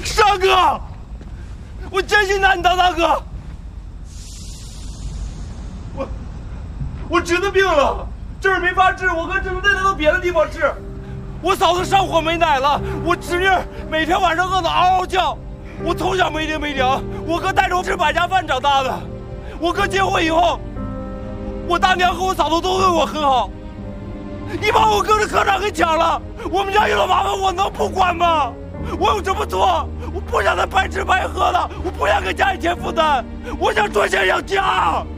大哥，我真心拿你当大哥。我侄子病了，这儿没法治，我哥只能带他到别的地方治。我嫂子上火没奶了，我侄女每天晚上饿得嗷嗷叫。我从小没爹没娘，我哥带着我吃百家饭长大的。我哥结婚以后，我大娘和我嫂子都对我很好。你把我哥的科长给抢了，我们家遇到麻烦，我能不管吗？我有什么错？我不想再白吃白喝了，我不想给家里添负担，我想赚钱养家。